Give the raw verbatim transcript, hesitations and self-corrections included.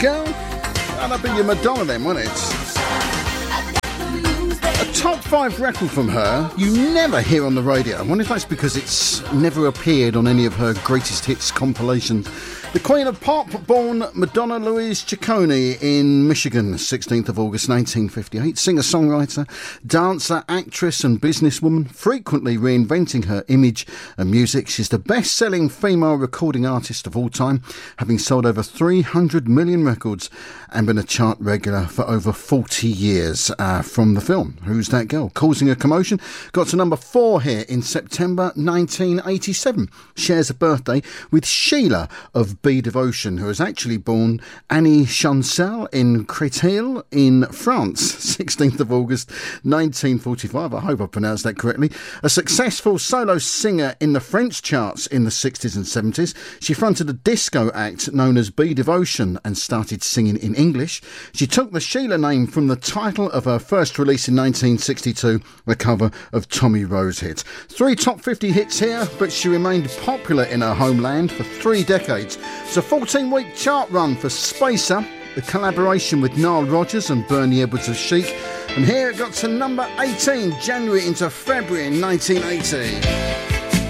girl? Oh, that'd be your Madonna then, wouldn't it? A top five record from her you never hear on the radio. I wonder if that's because it's never appeared on any of her greatest hits compilations. The Queen of Pop, born Madonna Louise Ciccone in Michigan, sixteenth of August nineteen fifty-eight. Singer-songwriter, dancer, actress and businesswoman, frequently reinventing her image and music. She's the best-selling female recording artist of all time, having sold over three hundred million records and been a chart regular for over forty years. Uh, from the film Who's That Girl? Causing a commotion, got to number four here in September nineteen eighty-seven. Shares a birthday with Sheila of Be Devotion, who was actually born Annie Chancel in Créteil in France, sixteenth of August nineteen forty-five. I hope I pronounced that correctly. A successful solo singer in the French charts in the sixties and seventies. She fronted a disco act known as Be Devotion and started singing in English. She took the Sheila name from the title of her first release in nineteen sixty-two, the cover of Tommy Rose hit. Three top fifty hits here, but she remained popular in her homeland for three decades. It's a fourteen-week chart run for Spacer, the collaboration with Nile Rodgers and Bernie Edwards of Chic. And here it got to number eighteen, January into February in nineteen eighty.